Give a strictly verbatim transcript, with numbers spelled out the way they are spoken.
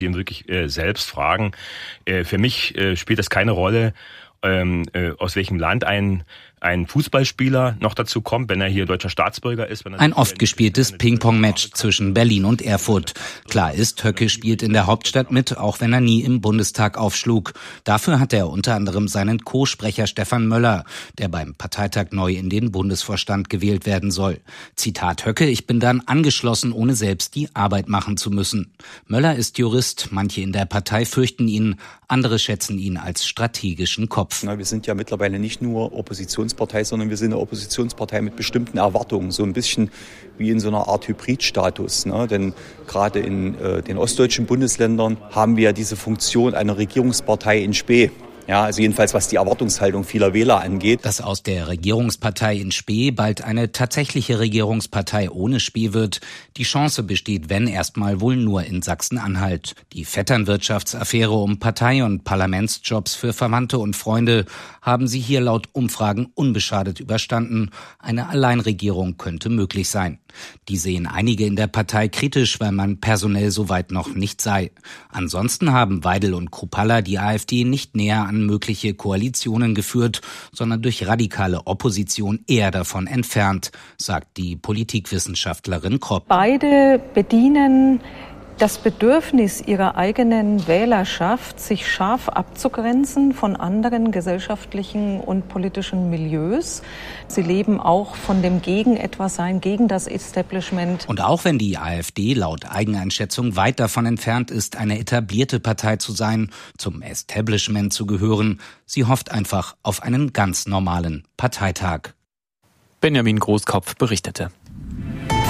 ihn wirklich äh, selbst fragen. Äh, für mich äh, spielt das keine Rolle, ähm, äh, aus welchem Land ein ein Fußballspieler noch dazu kommt, wenn er hier deutscher Staatsbürger ist. Wenn er Ein oft gespieltes Ping-Pong-Match zwischen Berlin und Erfurt. Klar ist, Höcke spielt in der Hauptstadt mit, auch wenn er nie im Bundestag aufschlug. Dafür hatte er unter anderem seinen Co-Sprecher Stefan Möller, der beim Parteitag neu in den Bundesvorstand gewählt werden soll. Zitat Höcke: Ich bin dann angeschlossen, ohne selbst die Arbeit machen zu müssen. Möller ist Jurist, manche in der Partei fürchten ihn, andere schätzen ihn als strategischen Kopf. Wir sind ja mittlerweile nicht nur Oppositionspartei, sondern wir sind eine Oppositionspartei mit bestimmten Erwartungen, so ein bisschen wie in so einer Art Hybridstatus. Ne? Denn gerade in äh, den ostdeutschen Bundesländern haben wir ja diese Funktion einer Regierungspartei in Spe. Ja, also jedenfalls was die Erwartungshaltung vieler Wähler angeht. Dass aus der Regierungspartei in Spe bald eine tatsächliche Regierungspartei ohne Spe wird, die Chance besteht, wenn erstmal wohl nur in Sachsen-Anhalt. Die Vetternwirtschaftsaffäre um Partei- und Parlamentsjobs für Verwandte und Freunde haben sie hier laut Umfragen unbeschadet überstanden. Eine Alleinregierung könnte möglich sein. Die sehen einige in der Partei kritisch, weil man personell so weit noch nicht sei. Ansonsten haben Weidel und Kruppalla die AfD nicht näher an mögliche Koalitionen geführt, sondern durch radikale Opposition eher davon entfernt, sagt die Politikwissenschaftlerin Kropp. Beide bedienen das Bedürfnis ihrer eigenen Wählerschaft, sich scharf abzugrenzen von anderen gesellschaftlichen und politischen Milieus. Sie leben auch von dem Gegen-Etwas-Sein, gegen das Establishment. Und auch wenn die AfD laut Eigeneinschätzung weit davon entfernt ist, eine etablierte Partei zu sein, zum Establishment zu gehören, sie hofft einfach auf einen ganz normalen Parteitag. Benjamin Großkopf berichtete.